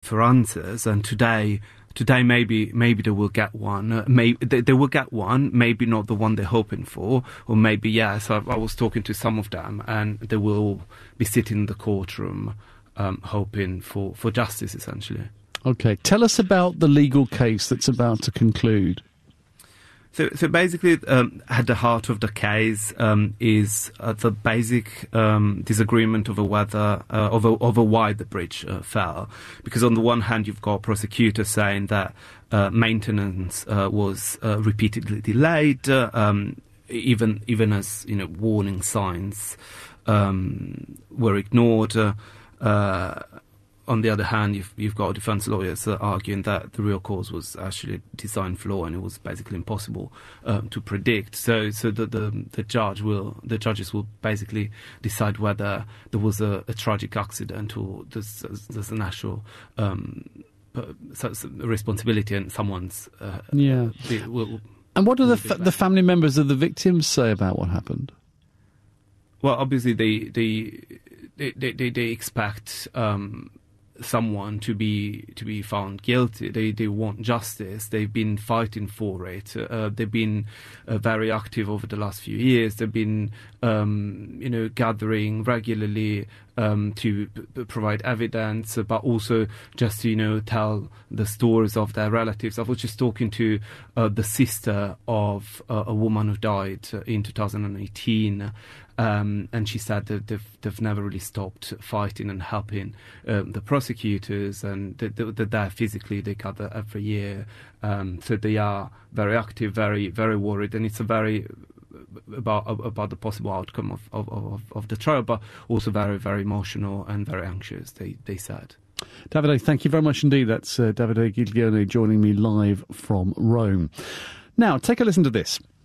for answers, and today maybe they will get one. They will get one, maybe not the one they're hoping for, or maybe yes. I was talking to some of them, and they will be sitting in the courtroom hoping for justice, essentially. Okay, tell us about the legal case that's about to conclude. So basically, at the heart of the case is the basic disagreement over whether over why the bridge fell. Because on the one hand, you've got prosecutors saying that maintenance was repeatedly delayed, even as warning signs were ignored. On the other hand, you've got defence lawyers arguing that the real cause was actually a design flaw and it was basically impossible to predict. So the judges will basically decide whether there was a tragic accident or there's an actual responsibility and someone's And what do the family members of the victims say about what happened? Well, obviously they expect someone to be found guilty. They want justice. They've been fighting for it. They've been very active over the last few years. They've been gathering regularly to provide evidence, but also just to tell the stories of their relatives. I was just talking to the sister of a woman who died in 2018. And she said that they've never really stopped fighting and helping the prosecutors, and they're there physically. They gather every year, so they are very active, very very worried, and it's a very about the possible outcome of the trial, but also very very emotional and very anxious. They said. Davide, thank you very much indeed. That's Davide Giglione joining me live from Rome. Now, take a listen to this.